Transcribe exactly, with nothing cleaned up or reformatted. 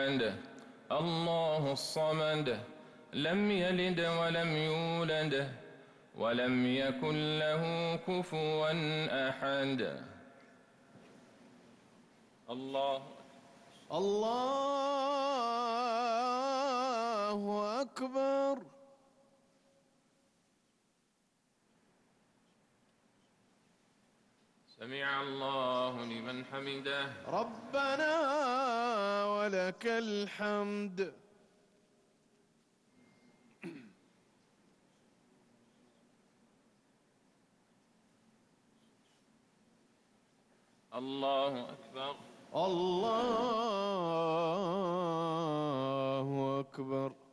أحد الله الصمد لم يلد ولم يولد ولم يكن له كفوا أحد. الله الله أكبر. سمع الله لمن حمده. ربنا ولك الحمد. الله أكبر. الله أكبر.